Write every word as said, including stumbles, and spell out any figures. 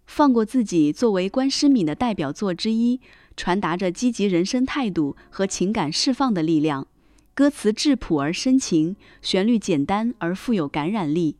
放过自己作为关诗敏的代表作之一，传达着积极人生态度和情感释放的力量。歌词质朴而深情，旋律简单而富有感染力，